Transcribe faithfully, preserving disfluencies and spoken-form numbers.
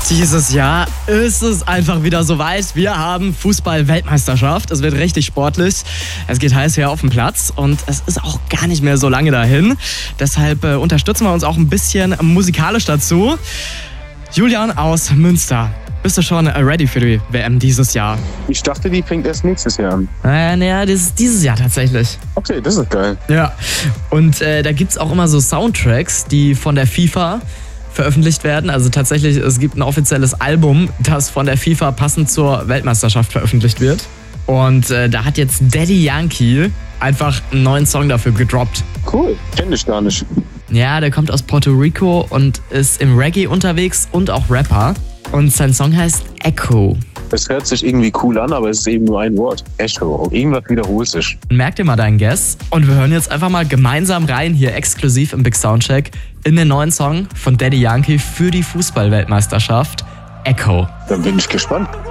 Dieses Jahr ist es einfach wieder soweit. Wir haben Fußball-Weltmeisterschaft. Es wird richtig sportlich. Es geht heiß her auf dem Platz und es ist auch gar nicht mehr so lange dahin. Deshalb äh, unterstützen wir uns auch ein bisschen musikalisch dazu. Julian aus Münster, bist du schon ready für die W M dieses Jahr? Ich dachte, die fängt erst nächstes Jahr an. Äh, naja, das ist dieses Jahr tatsächlich. Okay, das ist geil. Ja, und äh, da gibt es auch immer so Soundtracks, die von der FIFA veröffentlicht werden. Also tatsächlich, es gibt ein offizielles Album, das von der FIFA passend zur Weltmeisterschaft veröffentlicht wird. Und äh, da hat jetzt Daddy Yankee einfach einen neuen Song dafür gedroppt. Cool, kenn ich gar nicht. Ja, der kommt aus Puerto Rico und ist im Reggae unterwegs und auch Rapper. Und sein Song heißt Echo. Es hört sich irgendwie cool an, aber es ist eben nur ein Wort. Echo. Irgendwas wiederholt sich. Merk dir mal deinen Guess. Und wir hören jetzt einfach mal gemeinsam rein, hier exklusiv im Big Soundcheck, in den neuen Song von Daddy Yankee für die Fußball-Weltmeisterschaft, Echo. Dann bin ich gespannt.